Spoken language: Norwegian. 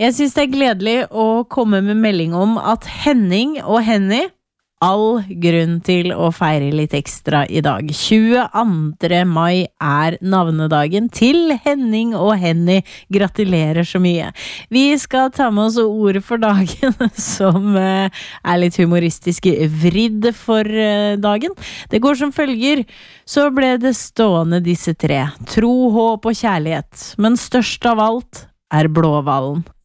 Jeg synes det gledelig å komme med melding om at Henning og Henny all grunn til å feire litt ekstra I dag. 22. mai navnedagen til Henning og Henny. Gratulerer så mye. Vi skal ta med oss ordet for dagen, som litt humoristisk vridd for dagen. Det går som følger. Så ble det stående disse tre. Tro, håp og kjærlighet. Men størst av alt blåhvalen.